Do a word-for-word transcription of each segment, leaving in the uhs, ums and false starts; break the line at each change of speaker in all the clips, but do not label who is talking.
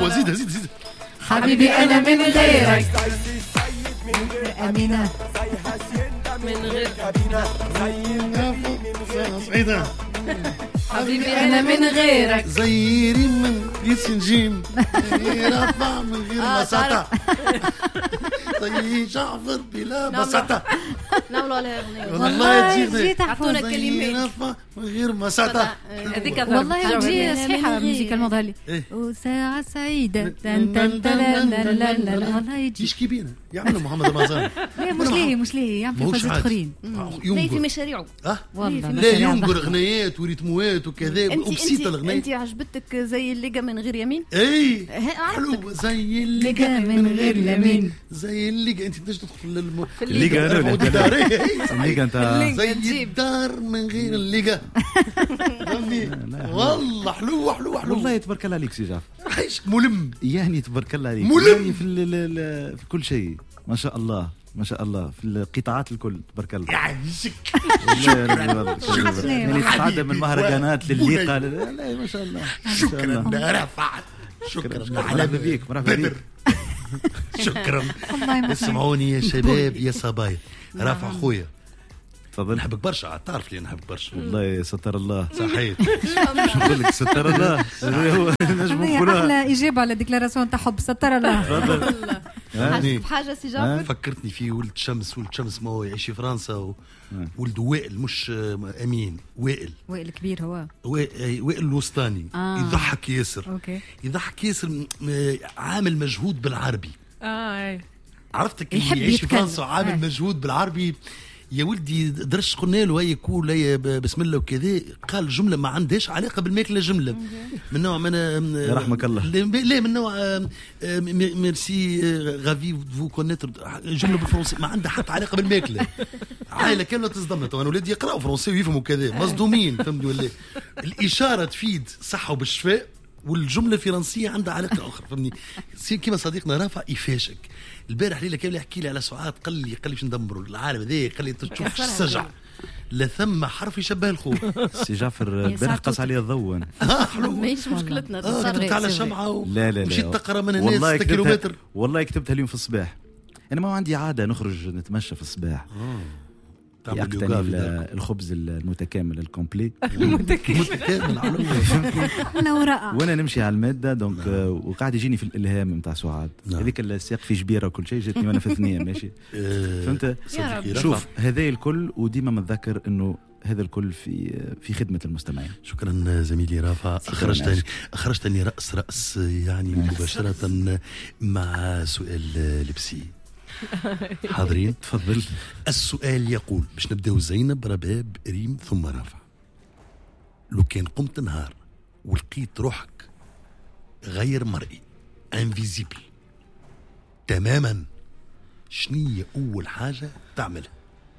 حلوة زيد زيد زيد.
حبيبي أنا من غيرك أمينة
من غير
سعيدة
حبيبي أنا من غيرك
زي ريم من يسنجيم رفع من غير مساطة زي جعفر بلا مساطة
نعملوا عليها أغنية
والله
جيت
أعطونا كلمات
رفع من غير مساطة
هذيك
والله جي صحيحة ميوزيكا الموضوع لي وساعة سعيدة تن تن تن لا لا لا والله يجي
يشكي بينا يعملوا محمد رمضان.
لا مش ليه مش ليه يعمل في فازات أخرين
لا في مشاريعه
اه
والله
لا ينقر اغنيات وريتموات وكذا وبسيطة الاغنية.
انت عجبتك زي اللقا من غير يمين؟
اي حلو زي اللقا
من غير يمين
زي اللقا. انت بداش تدخل
في اللقا اللقا انت
زي الدار من غير اللقا. والله حلو حلو حلو
والله تبارك الله عليك سي جعفر
عايشك ملم
يعني تبارك الله عليك
ملم
يعني في في كل شيء ما شاء الله ما شاء الله في القطاعات الكل تبارك الله
يعيشك.
شكرا يعني تتعدى من مهرجانات للليقة لا ما شاء الله
شكرا رفعت شكرا
مرحبا بيك مرحبا بيك
شكرا. اسمعوني يا شباب يا صبايا رافع خويا
تفضل.
نحبك برشا تعرف لي نحبك برشا
والله ستر الله
صحيح
شو نقول لك ستر الله هو نجم نقولها
احلى اجابه على ديكلاراسيون تاع حب ستر الله.
تفضل بحاجه سي جعفر
فكرتني في ولد شمس ولد شمس ما هو يعيش في فرنسا و... ولد وائل مش امين وائل
وائل كبير هو
وائل الوسطاني آه. يضحك ياسر
أوكي.
يضحك ياسر عامل مجهود بالعربي
اه
عرفتك اللي يعيش في فرنسا عامل آه. مجهود بالعربي يا ولدي درش قلنا له هي كول هي بسم الله وكذا قال جمله ما عندهاش علاقه بالماكله جمله من نوع من
رحمك الله
لا من نوع ميرسي غافي فو كونيتر جمله بالفرنسي ما عندها حتى علاقه بالماكله عائله كامله تصدمت وانا ولادي يقراوا فرنسي ويفهموا كذا مصدومين فهمتوا ولا الاشاره تفيد صحه وبالشفاء والجمله الفرنسيه عندها علاقه اخرى فهمني كيما صديقنا رافع يفاشك البارح ليله كامله يحكي لي على سعاد قال لي قال لي باش ندمروا العالم هذا قال لي تشوف السجع لا ثم حرف يشبه الخوف.
سي جعفر البارح قص عليه الضوء
ماهيش مشكلتنا
كتبت على شمعه و...
لا لا لا
مشيت تقرا من الناس ستة كيلومتر
والله كتبتها اليوم في الصباح. انا ما عندي عاده نخرج نتمشى في الصباح يقتني الخبز المتكامل الكومبلي
المتكامل
انا وراء
وانا نمشي على الماده دونك وقاعد يجيني في الالهام نتاع سعاد هذيك السياق في جبيره وكل شيء جاتني وانا في الثنيه ماشي فهمت. شوف هذا الكل وديما متذكر انه هذا الكل في في خدمه المستمعين.
شكرا زميلي رافع اخرجتني اخرجتني راس راس يعني مباشره مع سؤال لبسي. حاضرين
تفضل.
السؤال يقول باش نبداو زينب رباب ريم ثم رافع. لو كان قمت نهار ولقيت روحك غير مرئي انفيزيبل تماما شنية اول حاجه تعملها؟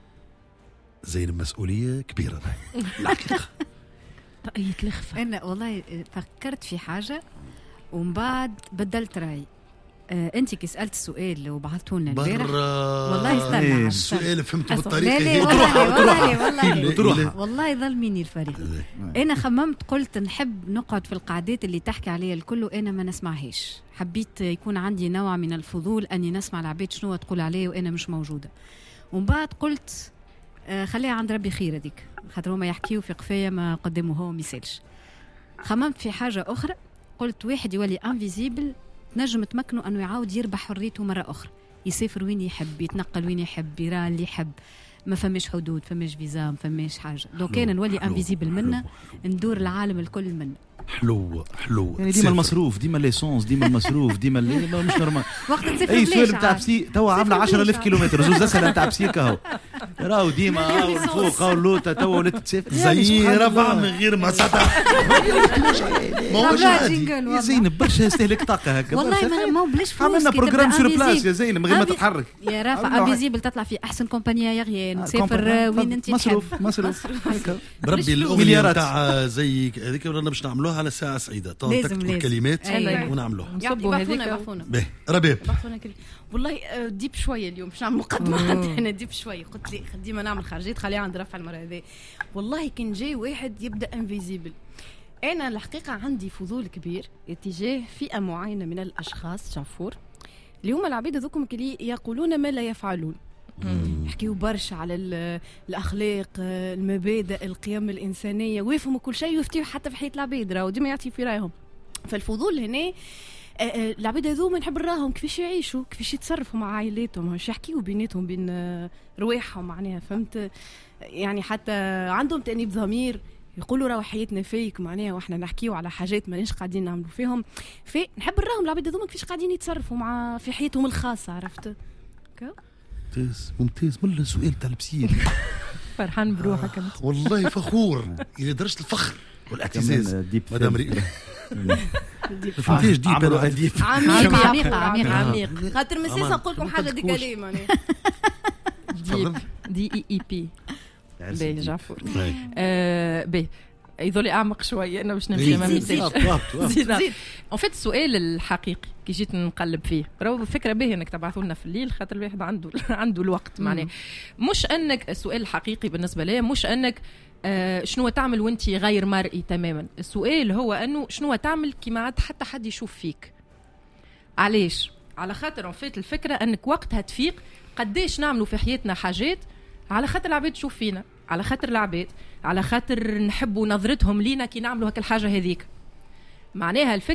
زينب مسؤوليه كبيره الحقيقه.
رأيت لخفه.
انا والله فكرت في حاجه ومن بعد بدلت رايي. آه انت كي سالت السؤال وبعثتوا لنا البارح والله استنى
السؤال فهمته بالطريقه
هي والله والله والله والله ظلميني الفريق. انا خممت قلت نحب نقعد في القعدات اللي تحكي عليها الكل وانا ما نسمعهاش. حبيت يكون عندي نوع من الفضول اني نسمع العباد شنو تقول عليه وانا مش موجوده. ومن بعد قلت آه خليها عند ربي خير هذيك خاطر هما يحكيوا في قفايا ما قدموا هو ما يسالش. خممت في حاجه اخرى قلت واحد يولي انفيزيبل نجم تمكنه أنه يعاود يربح حريته مرة أخرى يسافر وين يحب يتنقل وين يحب يرى اللي يحب ما فماش حدود فماش فيزا ما فماش حاجة لو كان نولي انفيزيبل منا ندور العالم الكل منا.
حلو حلو
يعني ديما المصروف ديما ليسونس ديما المصروف ديما اللي مش نورمال.
وقت تسافر
اي سؤال نتاع بسي توا عامله عشرة آلاف كيلومتر زوز اسئله نتاع بسي كهو راهو ديما الفوق او اللوطه توا ولات تسافر
زي رفع من غير ما سطع
ماهوش عادي يا زينب برشا استهلك طاقه هكا
والله ما هو بلاش فلوس.
عملنا بروجرام سور بلاس يا زينب من غير ما تتحرك
يا رافع انفيزيبل تطلع في احسن كومبانيا يا غيان تسافر وين انت
مصروف مصروف
بربي الاغنيه نتاع زي هذيك رانا باش نعملوها على ساعه سعيده تكتب الكلمات ونعملوها
نصبوا هذيك
به رباب
والله ديب شويه اليوم باش نعمل مقدمه انا ديب شويه قلت لي ديما نعمل خارجيت خليها عند رفع المره هذه. والله كان جاي واحد يبدا انفيزيبل انا الحقيقه عندي فضول كبير اتجاه فئه معينه من الاشخاص جعفور اللي هما العبيد هذوكم اللي يقولون ما لا يفعلون. يحكيوا برشا على الاخلاق، المبادئ، القيم الانسانيه، ويفهموا كل شيء ويفتيوا حتى في حياه العبيد، راهو ديما يعطي في رايهم. فالفضول هنا العبيد هذوما نحب نراهم كيفاش يعيشوا، كيفاش يتصرفوا مع عائلاتهم، واش يحكيوا بيناتهم بين رواحهم معناها، فهمت؟ يعني حتى عندهم تأنيب ضمير، يقولوا راهو حياتنا فيك معناها، واحنا نحكيوا على حاجات ماناش قاعدين نعملوا فيهم. في نحب نراهم العبيد هذوما كيفاش قاعدين يتصرفوا مع في حياتهم الخاصه، عرفت؟
ممتاز ممتاز. من السؤال تاع البسيط
فرحان بروحك انت.
آه والله فخور الى درجه الفخر والاعتزاز. مدام ري فهمتيش ديب انا ديب
عميق عميق عميق عميق خاطر من سيسا نقول لكم حاجه دي كلمه
ديب دي اي اي بي باهي جعفر باهي يظل اعمق شويه انا باش نمشي ما زيد ان فيت السؤال الحقيقي كي جيت نقلب فيه راهو فكره باهيه انك تبعثوا لنا في الليل خاطر الواحد عنده عنده الوقت معناه مش انك السؤال الحقيقي بالنسبه لي مش انك آه شنو تعمل وانت غير مرئي تماما. السؤال هو انه شنو تعمل كي ما عاد حتى حد يشوف فيك. علاش؟ على خاطر ان فيت الفكره انك وقتها تفيق قديش نعملوا في حياتنا حاجات على خاطر العباد تشوف فينا، على خاطر العباد، على خاطر نحبوا نظرتهم لينا كي نعملوا هك الحاجه هذيك. معناها الفكره